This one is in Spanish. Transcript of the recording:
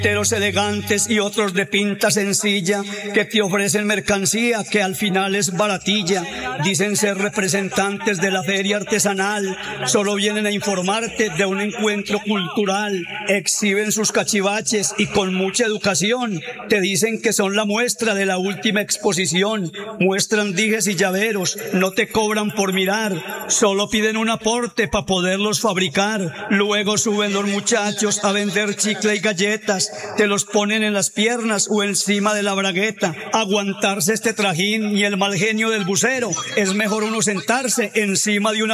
Teros elegantes y otros de pinta sencilla que te ofrecen mercancía que al final es baratilla. Dicen ser representantes de la feria artesanal, solo vienen a informarte de un encuentro cultural. Exhiben sus cachivaches y con mucha educación te dicen que son la muestra de la última exposición. Muestran dijes y llaveros, no te cobran por mirar, solo piden un aporte para poderlos fabricar. Luego suben los muchachos a vender chicle y galletas, te los ponen en las piernas o encima de la bragueta. Aguantarse este trajín y el mal genio del bucero, es mejor uno sentarse encima de una